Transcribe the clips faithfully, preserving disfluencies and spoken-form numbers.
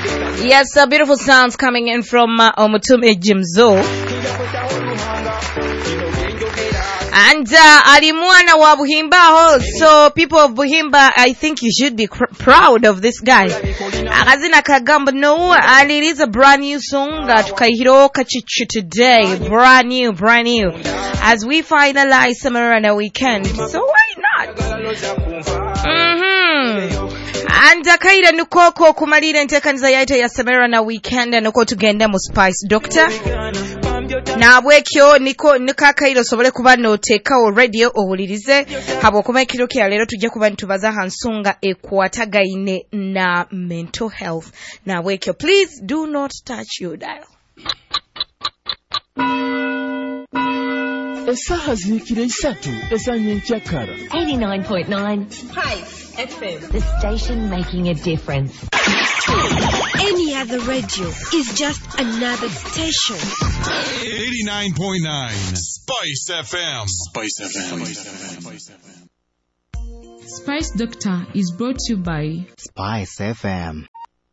Yes, uh, beautiful sounds coming in from uh, Omutume Jimzo. And uh, Alimwana wa Buhimba, so people of Buhimba, I think you should be cr- proud of this guy. Akazina Kagamba, no, and it is a brand new song that Kaihiro Kachichu today. Brand new, brand new. As we finalize summer and a weekend, so why not? Mm-hmm. And Kaira Nukoko kumalira ntekanza yaita ya summer and a weekend and uko tugenda mu Spice Doctor. Na bwekyo niko nikakairo sobole kuba no teka o radio owulirize habo kuma kiro kya lero tujja kuba ntubaza hansunga ekwatagaine na mental health. Na bwekyo, please do not touch your dial. Esaha zikire isatu esanye nchakara eighty-nine point nine Spice F M, the station making a difference. Any other radio is just another station. eighty-nine point nine Spice F M. Spice F M. Spice F M. Spice Doctor is brought to you by Spice F M.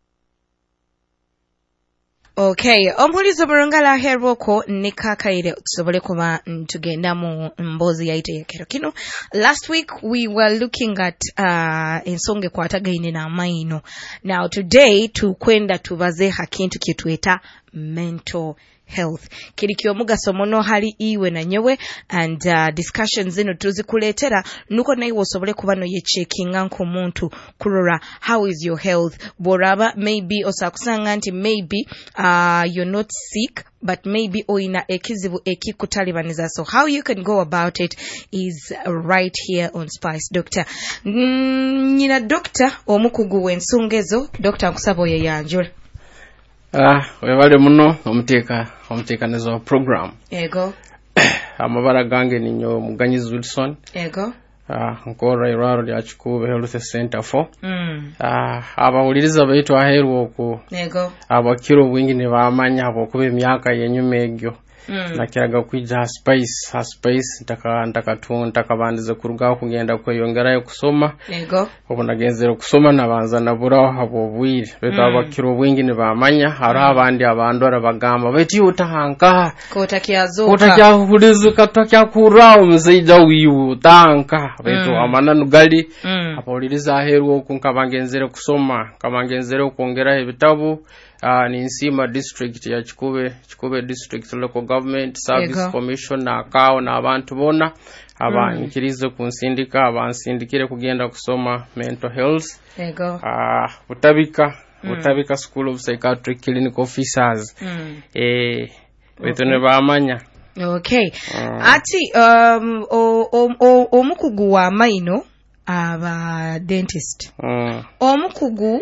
Okay, ompulizo burungala herwoko nikakaire tusobole kuba tugenda mu mbozi yaite ya kero kino. Last week we were looking at uh ensonge kwatagaine na maino. Now today tukwenda tubaze hakintu kitweta mental health. Kirikyo mugaso mono hali iwe na nyewe and uh, discussions zino tuzikuletera nuko naiwo osobole kuba no ye checking anko muntu kurora how is your health boraba maybe osakusanga nti maybe uh you're not sick but maybe oina ekizibu ekikutalibaniza. So how you can go about it is right here on Spice Doctor. Nina doctor omukugu wensongezo Doctor Nkusabo ye yanjula. Ah, webale muno omuteka omuteka nezo program. Ego. Amabara gange ninyo Muganyizi Wilson. Ego. Ah, nkora iraro lya Chikube Health Center for. Mm. Ah, abawuliriza baitu aheru oku. Ego. Abakiro bwingine bamanya abokuba emyaka yenyume egyo. Mm. Nakiraga kwija Spice, ha Spice ntaka ntaka tu ntaka bandize kuruga kugenda kweyongerayo kusoma. Ego. Obo nagenzero kusoma nabanza nabura habo bwire beto mm. abakiro bwingine bamanya hari abandi abandora bagamba beti utahanka kota kyazoka kota kyahulizuka tokya kurao muzija wiwu tanka beto mm. amananu gali mm. apoliliza aheru okunka bangenzero kusoma kabangenzero kuongera ebitabu. Uh, ni Nsima district ya Chikube Chikube district local government service Ego. Commission na kao na abantu bona abankirize mm. kunsindika abansindikire kugenda kusoma mental health. Ego. Ah uh, utabika mm. utabika school of psychiatric clinical officers mm. eh betone bamanya. Okay. Uh. Ati um o o, o omukugu wa maino aba dentist. Mm. Omukugu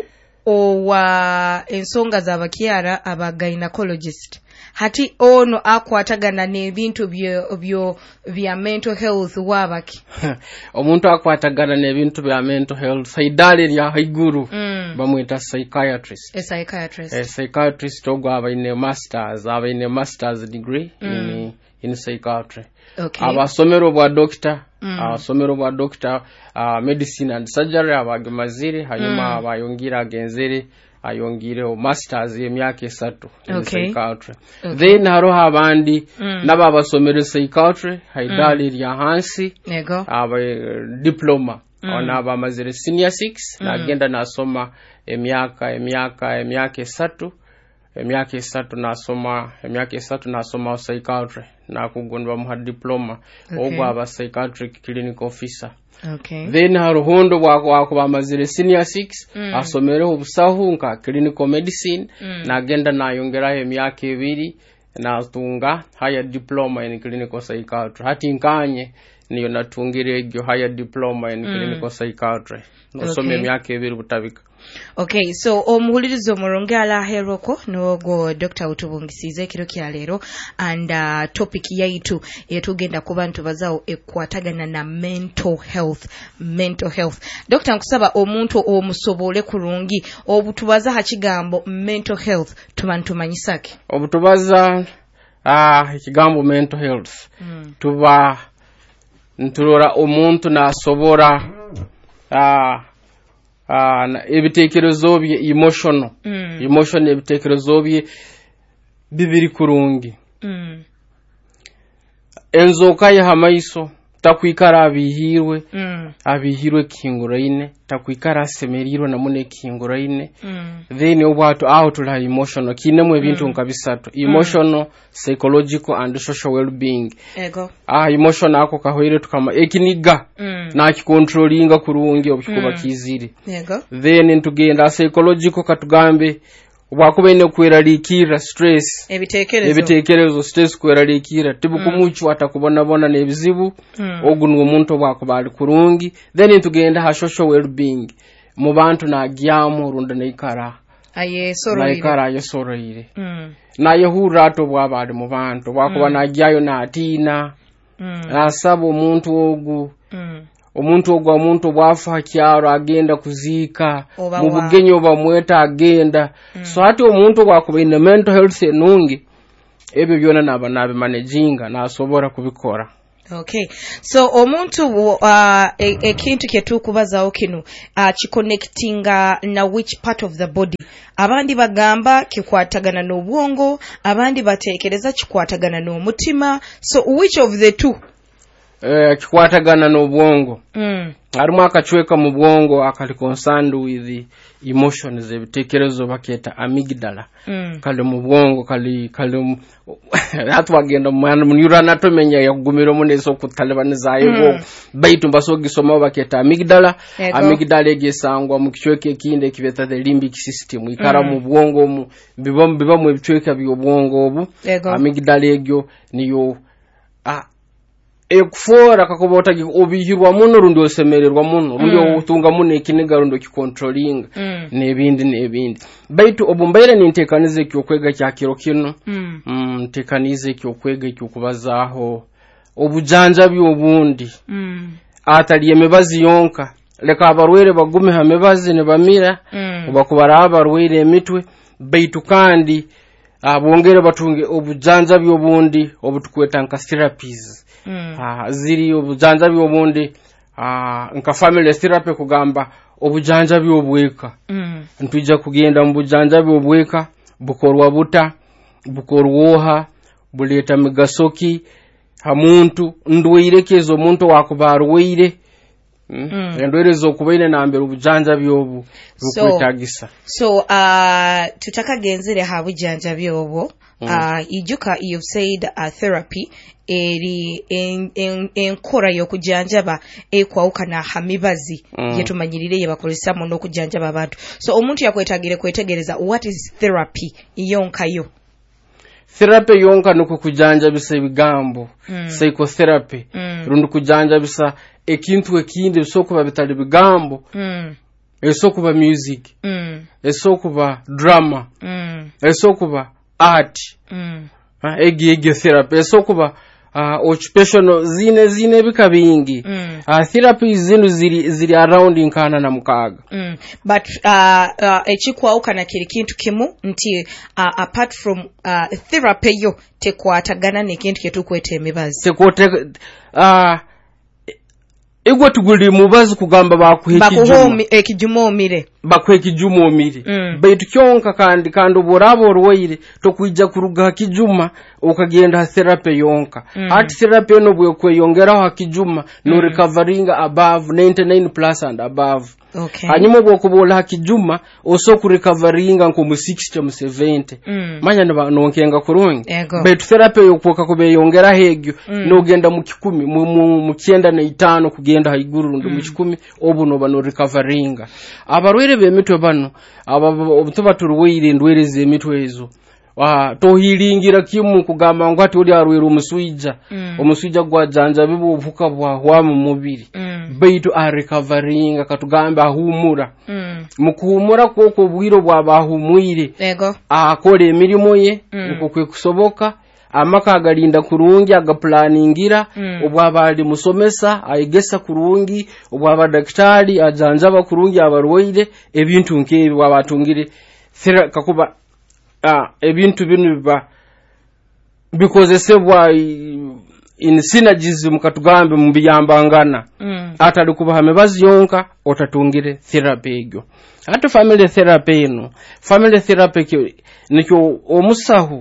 owa ensonga z'abakyala aba gynecologist hati ono akwatagana n'ebintu byo byo bya mental health wabaki. Omuntu akwatagana n'ebintu bya mental health saidale lya haiguru mm. bamwita psychiatrist. A psychiatrist. A psychiatrist ogwa abaine masters abaine masters degree mm. in in psychiatry. Okay. Abasomero bwa doctor mm. abasomero bwa doctor uh, medicine and surgery abagimazire hanyuma mm. abayongira agenzere ayongire o masters y'emyaka esatu in okay. psychiatry. Okay. Then haro abandi mm. naba basomero psychiatry haidali mm. ya hansi nego aba diploma mm. ona abamazire senior six mm. na agenda nasoma emyaka emyaka emyaka esatu emyaka esatu nasoma emyaka esatu nasoma psychiatry na kugondwa mu diploma okay. ogwa aba psychiatric clinical officer. Okay. Then haruhondo wako wako bamazire senior six mm. asomere obusahu nka clinical medicine mm. na agenda na yongera emyaka ebiri na tunga higher diploma in clinical psychiatry hati nkanye niyo natungire egyo higher diploma in mm. clinical psychiatry nosome okay. emyaka ebiri butabika. Okay, so omuhulirizo mulongala heroko nogo Doctor Utubungisize kiro kya lero and uh, topic yaitu yetugenda ku bantu bazao ekwatagana na mental health mental health. Doctor Nkusaba omuntu omusobole kulungi obutubaza hakigambo mental health tubantu manyisake obutubaza ah ikigambo mental health mm. tuba nturora omuntu nasobora ah ah ebitekerezo bye emotional mm. Mm. Emotion ebitekerezo bye bibiri kurungi. Mm. Enzoka ya hamaiso takwikara abihirwe Mm. abihirwe kinguraine takwikara asemerirwe namune kinguraine. Mm. Then obwatu aho tula emotional kinemu ebintu Mm. nkabisatu emotional, psychological and social well-being. Ego. Ah emotional ako kahwere tukama ekiniga Mm. na kikontrollinga kurungi obikuba Mm. kiziri. Ego. Then ntugenda psychological katugambe bwakubene kweralikira stress Ebitekerezo. ebitekerezo stress kweralikira tibukumuchu atakubona bona nebizibu Mm. ogunwe omuntu bwakubali kurungi. Then ntugenda ha social well-being mu bantu na gyamu runda neikara Aye soroire. naikara yo soroire Mm. na yehurato bwabali mu bantu bwakuba Mm. na gyayo na atina Mm. asaba omuntu ogu Mm. omuntu ogwa omuntu bwafa kyaro agenda kuzika Oba mu wa- bugenyo bamweta agenda. Mm. So hati omuntu bwakuba in mental health enungi ebyo byona naba nabe managing na asobora kubikora. Okay. So omuntu uh ekintu kyetukubazawo kino uh kiconnectinga na which part of the body. Abandi bagamba kikwatagana n'obwongo, abandi batekereza kikwatagana n'omutima. So which of the two? Eh kikwatagana n'obwongo. Mm. Harimu akachweka mu bwongo akali concerned with the emotions ebitekerezo baketa amygdala. Mm. Kali mu bwongo kali kali hatu bagenda mu neurona tomenya yakugumira muneso kutalibaniza yibo. Mm. Baitu mbasogisoma baketa amygdala. Ego. Amygdala egesangwa mu kichweke kinde kibeta the limbic system ikara Mm. mu bwongo mu bibamu bibamu ebichweka by'obwongo obu. Ego. Amygdala egyo niyo ah ekufora kakobota obihirwa muno rundi osemererwa muno rundi Mm. otunga muno ekiniga rundi kikontrolling Mm. nebindi nebindi. Baitu obumbaire nintekanize kyokwega kyakiro kino. Mm. Mm, ntekanize kyokwega kyokubazaho obujanja byobundi. Mm. Atali emibazi yonka leka abarwere bagume ha mibazi ne bamira. Mm. Bakubara abarwere emitwe baitu kandi abongere batunge obujanja byobundi obutukweta nka therapies. Mm. Ah ziri obujanja byobundi ah nka family therapy kugamba obujanja byobweka. Mm. Ntujja kugenda mu bujanja byobweka bukorwa buta bukorwoha buleta migasoki hamuntu ndwirekezo omuntu wakubarwire. Mm. Mm. Endwere zo kubaine nambere obujanja byobu bukwetagisa. So uh tutakagenzere ha bujanja byobo. Mm. Uh ijuka you've said uh, therapy eri enkora en, yokujanjaba ekwawukana hamibazi mm. yetumanyirire yebakolesa mu n'okujanjaba abantu. So omuntu yakwetagire kwetegereza what is therapy yonkayo. Therapy yonka nuko kujanja bisa bigambo. Mm. Psychotherapy mm. rundu kujanja bisa ekintu ekindi bisokuba bitali bigambo. Mm. Esokuba music. Mm. Esokuba drama. Mm. Esokuba art. Mm. Ha egi egi therapy esokuba uh, occupational zine zine bikabingi. Mm. Uh, therapy zinu ziri ziri around nkana na mukaga. Mm. But uh, uh, echikwauka na kiri kintu kimu nti uh, apart from uh, therapy yo tekwatagana nekintu kyetukweta emibazi. Tekwote uh, Ego tuguli mubazi kugamba bakuhekijuma ekijumomire bakwekijumomire mm. Baitu kyonka kandi kandi oborabo orwaire tokwijja kuruga kijuma ukagenda ha therapy yonka mm. Art therapy no bwe kweyongeraho hakijuma mm. No recovering above ninety-nine plus and above. Okay. Hanyuma bwo kubola hakijuma oso ku recovering nko mu sixty mu seventy mm. Manya nonkenga kurungi baitu therapy yokwoka kubeyongera hegyo mm. No genda mu kikumi mu mu kyenda na itano kugenda haiguru ndo mu kikumi obu no bano recovering. Abarwere bemitwe bano obutuba turuwire ndwere zemitwe ezo wa tohilingira kimu kugamba ngo ati uli arwere omuswija mm. Omuswija gwajanja bibu obuka bwa hwa mu mubiri mm. Baitu a recovering katugamba ahumura mm. Mukuhumura koko bwiro bwa bahumwire ego akole emirimo ye mm. Uko kwe kusoboka amaka agalinda kurungi agaplaningira mm. Obwabali musomesa ayegesa kurungi obwaba daktari ajanjaba kurungi abarwaire ebintu nke bwabatungire thera kakuba ah ebintu binu biba bikozesebwa in synergism katugambe mu biyambangana mm. atali kubaha mibazi yonka otatungire therapy egyo ate family therapy eno family therapy nikyo omusahu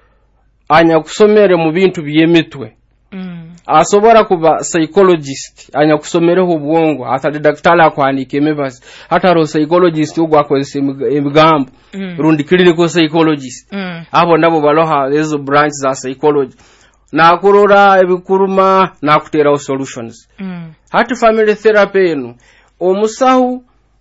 anya kusomere mu bintu byemitwe mm. asobora kuba psychologist anya kusomereho obwongo atali daktari akwanike mibazi hata ro psychologist ugwa akozesa emigambo mm. rundi clinical psychologist mm. abo ndabo baloha ezo branches za psychology na kurora ebikuruma na kutera solutions mm. hati family therapy eno omusahu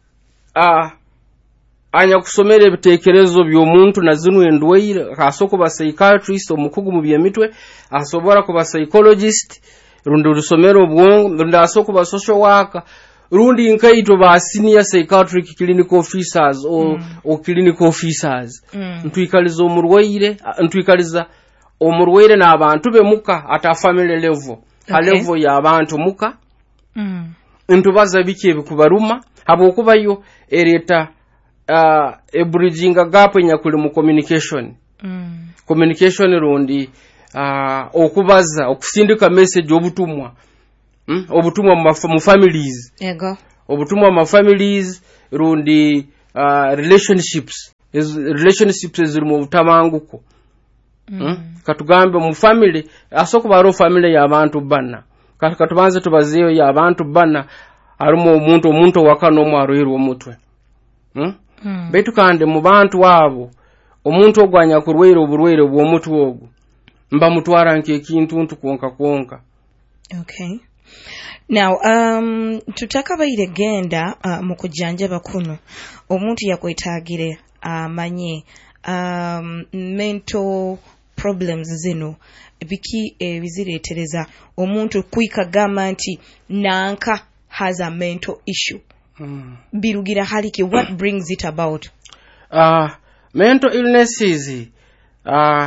a anya kusomera ebitekerezo by'omuntu na zinu endwaire asoko ba psychiatrist omukugu mu byemitwe asobora kuba psychologist rundi rusomero obwongo rundi asoko ba social worker rundi inkaito ba senior psychiatric clinical officers o mm. o clinical officers mm. ntwikaliza omurwaire ntwikaliza omurwaire na abantu bemuka ata family level okay. ha level ya abantu muka mm. ntubaza biki ebikubaruma habo kubayo ereta uh, a bridging gap nyakuli mu communication mm. communication rundi uh, okubaza okusindika message obutumwa mm? obutumwa mu families yego obutumwa mu families rundi uh, relationships is relationships ziri mu butabanguko mm. mm? katugambe mu family asoko baro family ya abantu bana katubanze tubaziyo ya abantu bana arumo omuntu omuntu wakano omwaroyirwa omutwe hmm? mm. betu kande mu bantu wabo omuntu ogwanya kurwera oburwere bwo omutwe ogwo mba mutwara nke kintu ntu konka konka. Okay, now um tutaka bayire genda uh, mu kujanjaba kuno omuntu yakwetagire amanye um mental problems zino biki ebiziretereza omuntu kwika gama nti nanka has a mental issue mm. birugira haliki what brings it about uh mental illnesses uh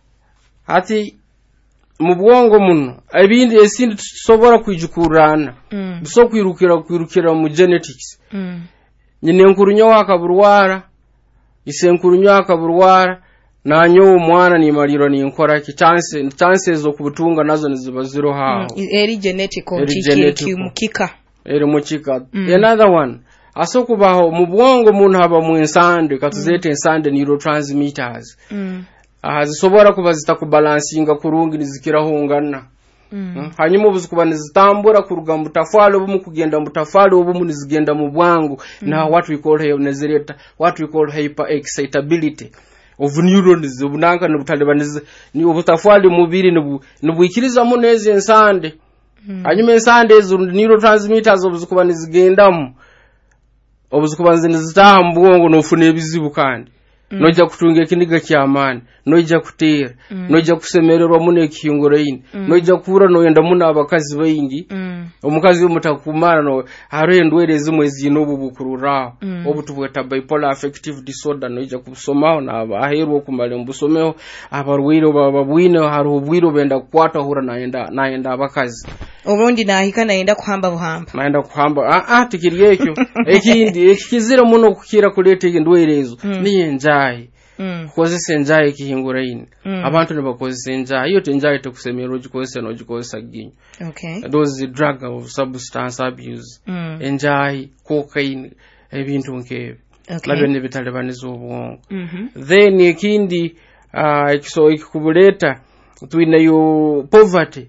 ati mu bwongo muno ebindi esindi tusobora kwijukurana mm. biso kwirukira kwirukira mu genetics mm. nyine nkurunyo wakaburwara isenkurunyo wakaburwara nanyo umwana ni maliro ni nkora ki chance chances zo kubutunga nazo niziba zero hawo mm. eri genetical kiki mukika eri mukika mm. another one asokubaho mu bwongo muntu haba mu ensande katuzete mm. ensande neurotransmitters mm. azisobora kuba zitakubalansinga kurungi nizikirahungana mm. mm. hanyuma buzikuba nizitambura kuruga mutafalo obumu kugenda mutafalo obumu nizigenda mu bwangu mm. na what we call hypnezereta what we call hyper excitability of neurons obunanka nobutalebanize ni obutafali mubiri nibwikiriza muneze ensande mm. hanyuma ensande ezo neurotransmitters obuzikuba nizigendamu obuzikuba nzitaha mu bwongo nofuna ebizibu kandi mm. noja kutunga ekiniga kyamani noja kutera mm. noja kusemererwa mune ekiyungoroyini mm. noja kura noyenda muna abakazi bayingi mm. omukazi omutakumana no arendwere ezimwe zino obubukururaho mm. obutubweta bipolar affective disorder noja kusomaho na abaherwo kumale mbusomeho abarwiro bababwine haro obwiro benda kwata hura naenda naenda abakazi obundi nahika naenda kuhamba buhamba naenda kuhamba ah ah tikiriye ekyo ekindi ekizira muno kukira kulete ndwere ezo mm. ni enjayi mm. kozesa enjayi kihinguraine mm. abantu ne bakozesa enjayi yo tenjayi tekusemera ogikozesa no gikozesa ginyo okay those drug of substance abuse mm. enjayi cocaine ebintu nkebe okay labyo ne bitalebaniza obwongo mm -hmm. then ekindi uh, ekiso ekikubuleta twine yo poverty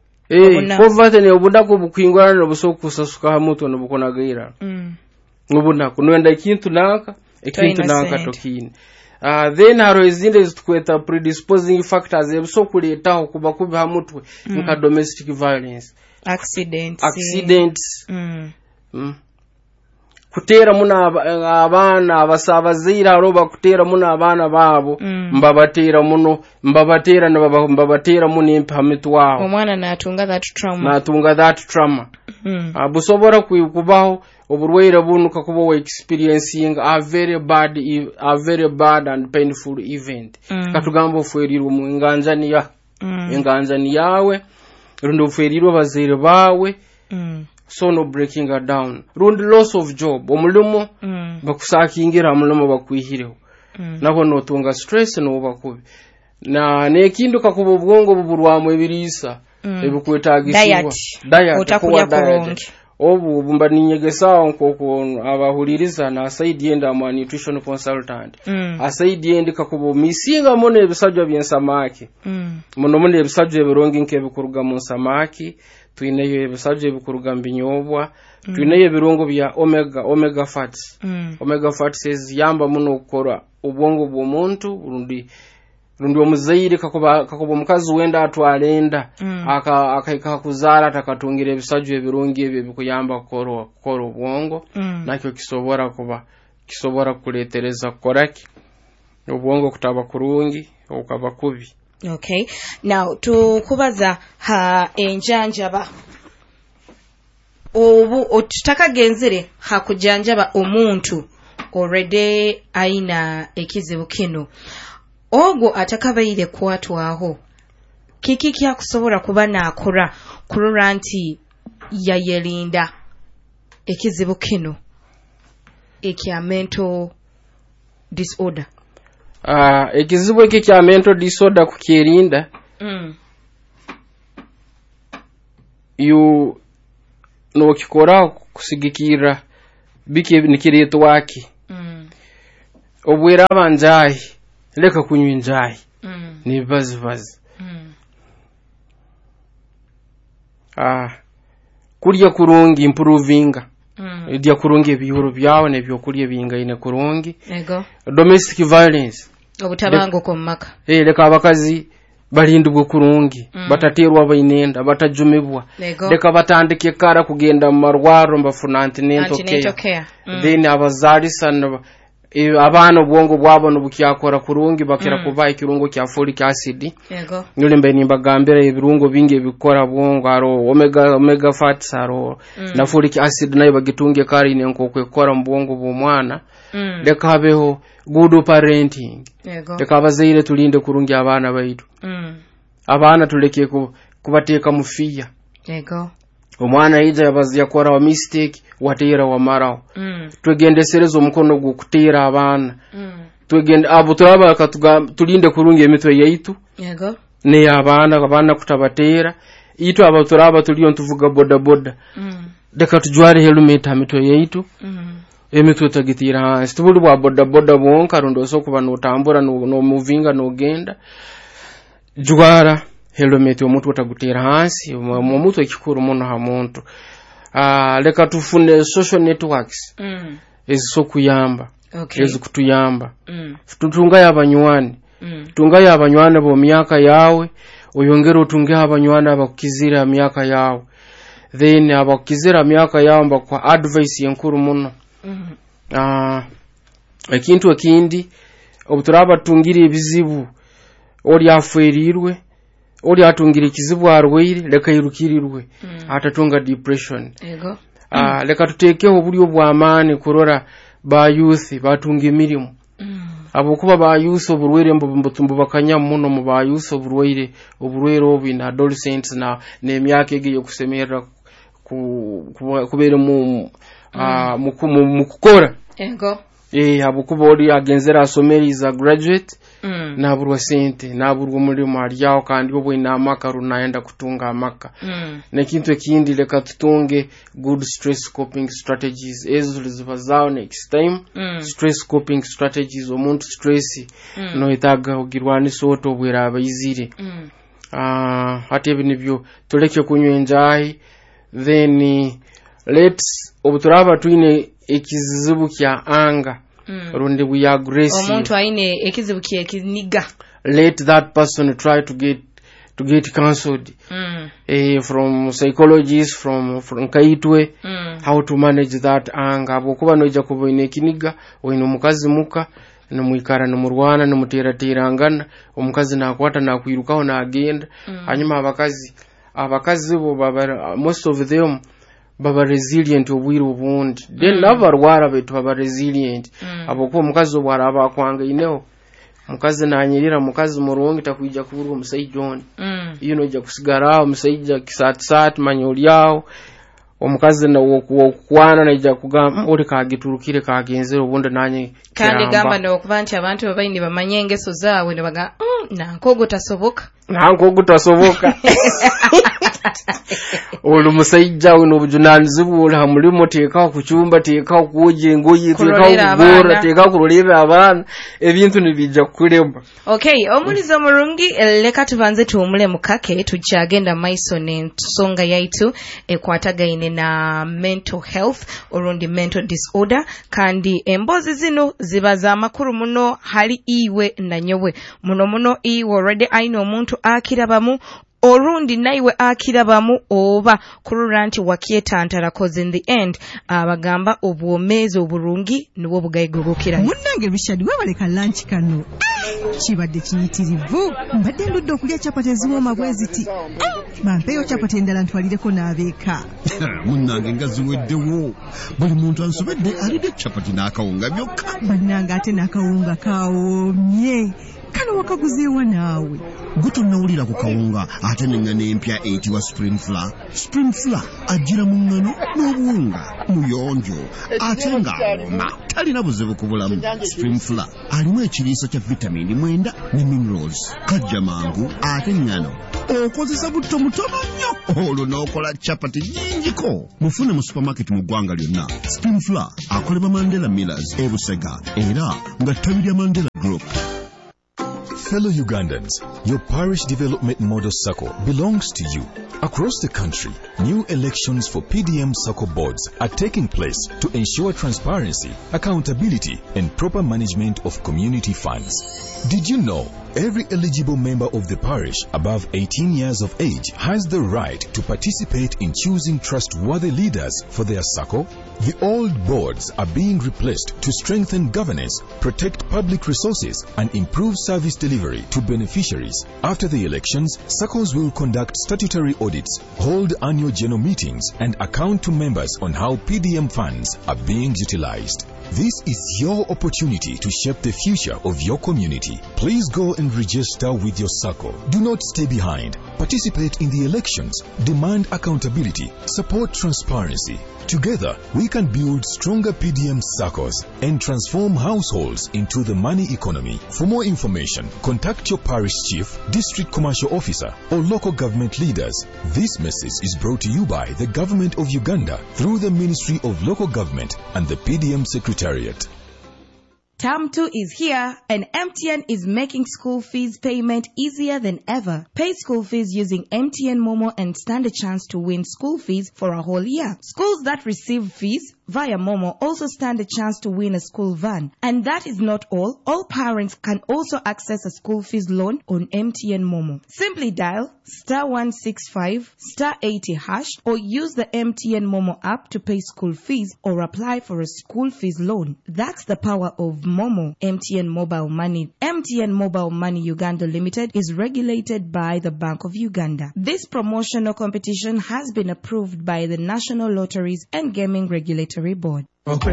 eh poverty ne obudako bukwingwana no busokusasuka hamuto no bukonagira mm. ngubuna kunwenda ikintu naka ekintu naka tokini uh, then haro ezinde zitukweta predisposing factors ebisokuletaho kuba kuba hamutwe mm. nka domestic violence accidents accidents mm. mm. kutera muna abana abasabazira aroba kutera muna abana babo mm. mbabatera muno mbabatera na mbabatera muni impamitu wao omwana natunga that trauma natunga that trauma mm. abusobora kubaho oburwaire bunuka kuba we experiencing a very bad a very bad and painful event mm. katugambo fuerirwa mu nganjani ya mm. nganjani yawe rundo fuerirwa bazire bawe mm. so no breaking her down rundi loss of job omulimo mm. bakusakingira omulimo bakwihireho mm. nabo notunga stress no bakubi na nekindu kakuba obwongo buburwamu ebirisa Mm. ebikwetagisibwa Diet. diet Otakulya kuwa diet. kurungi. Obu bumba ninyegesaho nkoko abahuliriza na side end ama nutrition consultant. Mm. Aside end kakubo misinga mone ebisajja byensamaki. Mm. Muno mone ebisajja ebirongi nke bikuruga mu nsamaki, tuineyo ebisajja ebikuruga mbinyobwa, mm. tuineyo ebirungo bya omega omega fats. Mm. Omega fats eziyamba muno okukora ubwongo bw'omuntu burundi rundi omuzaire kakuba kakuba mukazi wenda atwalenda mm. aka akaika kuzara atakatungira ebisajju ebirungi ebyo bikuyamba kukora kukora obwongo mm. nakyo kisobora kuba kisobora kuletereza koraki obwongo kutaba kurungi okaba kubi. Okay, now tukubaza ha enjanjaba obu otutakagenzere ha kujanjaba omuntu already aina ekizibu kino ogwo atakabaire kwatwaho kiki kyakusobola kuba nakora kurora nti yayelinda ekizibu kino ekya mental disorder. Ah, uh, ekizibu eki kya mental disorder kukirinda mm. you no kikora kusigikira bike nikireto waki mm. obwera abanjai leka kunywa injai mm. ni vazi vazi mm. ah kurya kurungi improvinga mm. idya kurungi ebiyuro byawe nebyo kurya bingaine kurungi ego domestic violence obutabango ko maka eh leka abakazi balindibwe kurungi mm. bataterwa bainenda batajumibwa leka batandike kara kugenda mu marwaro mbafuna antenatal care mm. then abazali sana e abana bwongo bwabo nubukyakora kurungi bakira mm. kuba ikirungo kya folic acid yego ngule mbe nimbagambira ebirungo bingi bikora bwongo aro omega omega fats aro mm. na folic acid nayo bagitunge kari ne nkoko ekora mu bwongo bw'omwana mm. leka habeho good parenting yego leka abazaire tulinde kurungi abana baitu mm. abana tuleke ku kubateka mufiya yego omwana ija yabazi yakora wa mistake watera wa marao mm. twegendesereza omukono gwo kutera abana mm. twegende abo turaba katuga tulinde kurungi emitwe yaitu yego ne abana abana kutabatera itu abo turaba tuliyo ntuvuga boda boda mm. deka tujware helmet amitwe yaitu mm. emitwe tagitira hansi tubuli bwa boda boda bonka rundo so kuba no tambura no, no movinga no genda jwara helmet omuntu otagutera hansi mu mutwe kikuru muno ha muntu ah leka tufune social networks mm. eziso kuyamba okay. ezikutuyamba mm. tutunga yabanywani mm. tunga yabanywani bo myaka yawe oyongera otunge abanywani abakizira myaka yawe then abakizira myaka yawe mbakwa advice yenkuru muno mm. ah ekintu ekindi obuturaba tungire ebizibu oli aferirwe oli atungire ikizibu arweire leka yirukirirwe mm. atatunga depression yego ah leka tutekeho buryo bw'amani kurora ba youth batunga emirimo mm. abo kuba ba youth oburwere mbutumbu bakanya muno mu ba youth oburwere oburwere obi na adolescents na nemyaka egiye kusemera ku kubere mu ah mm. mu kukora yego eh abo kuba oli agenzera asomeriza graduate mm. naburwa sente naburwa mulimo alyaho kandi bo bwina amaka runaenda kutunga amaka mm. nekintu ekindi leka tutunge good stress coping strategies ezo zibazao next time mm. stress coping strategies omuntu stress mm. no itaga ogirwani soto bwera abayizire mm. ah hati ebi nibyo tuleke kunywa enjahi then let's obuturaba tuine ekizibu kya anga mm. rundi we aggressive omuntu aine ekizibu kye kiniga let that person try to get to get counseled mm. eh from psychologists from from kaitwe mm. how to manage that anger abo kuba noja kuboine kiniga oino mukazi muka no muikara no murwana no mutera terangana omukazi nakwata nakwirukaho na agenda mm. hanyuma abakazi abakazi bo baba most of them baba resilient obwiro obundi then mm. nabarwara betu baba resilient mm. abokuba mukazi obwara abakwanga ineho mukazi nanyirira mukazi murungi takuija kuburwa musaijon mm. you know ja kusigara musaija kisat sat manyoli yao omukazi na okwana naija kugamba uri kagiturukire kagenzero obundi nanye kandi gamba no kubanti abantu babayindi bamanyengeso zawe ne baga mm, nanko gutasoboka nanko gutasoboka Olu musajja uno obujunaanizibwa oli ha mulimu teeka ku cyumba teeka kuwoja engoye teeka kugora teeka kulolera abaana ebintu nibijja kukulema. Okay, omulizo omulungi leka tubanze tuwumule mu kake tujagenda maiso n'ensonga yaitu ekwatagaine na mental health olundi mental disorder kandi embozi zino ziba za makuru muno hali iwe na nyowe muno muno iwe already aina omuntu akirabamu olundi naiwe akirabamu oba kurura nti wakietantara cause in the end abagamba uh, obwomeezi obulungi niwo bugayigurukira munnange bishadi webaleka lunch kano kibadde kiyitirivu mbadde ndudde okulya chapati eziwooma bweziti bampeyo chapati endala ntwalireko n'abeeka munnange nga ziweddewo buli muntu ansobedde alidde chapati n'akawunga byokka bannange ate n'akawunga kawoomye kano wakaguzeewa naawe gutonnawulira ku kawunga ate n'engano empya eyitibwa spring flour spring flour ajjira mu ngano n'obuwunga muyonjo ate ng'awoma talina buzibu ku bulamu spring flour alimu ekiriisa kya vitamini mwenda ne minerals kajja mangu ate ngano okozesa butto mutono nnyo olwo n'okola chapati nnyingiko mufune mu supermarket mu ggwanga lyonna spring flour akolebwa Mandela Millers e Busega era nga ttabi lya Mandela Group. Fellow Ugandans, your parish development model SACCO belongs to you. Across the country, new elections for P D M SACCO boards are taking place to ensure transparency, accountability, and proper management of community funds. Did you know every eligible member of the parish above eighteen years of age has the right to participate in choosing trustworthy leaders for their SACCO? The old boards are being replaced to strengthen governance, protect public resources, and improve service delivery to beneficiaries. After the elections, SACCOs will conduct statutory audits, hold annual general meetings, and account to members on how P D M funds are being utilized. This is your opportunity to shape the future of your community. Please go and register with your SACCO. Do not stay behind. Participate in the elections. Demand accountability. Support transparency. Together, we can build stronger P D M SACCOs and transform households into the money economy. For more information, contact your parish chief, district commercial officer, or local government leaders. This message is brought to you by the Government of Uganda through the Ministry of Local Government and the P D M Secretariat. Term two is here and M T N is making school fees payment easier than ever. Pay school fees using M T N Momo and stand a chance to win school fees for a whole year. Schools that receive fees via Momo also stand a chance to win a school van. And that is not all. All parents can also access a school fees loan on M T N Momo. Simply dial star one six five star eighty hash or use the M T N Momo app to pay school fees or apply for a school fees loan. That's the power of Momo. M T N Mobile Money. M T N Mobile Money Uganda Limited is regulated by the Bank of Uganda. This promotional competition has been approved by the National Lotteries and Gaming Regulatory Board. Okay.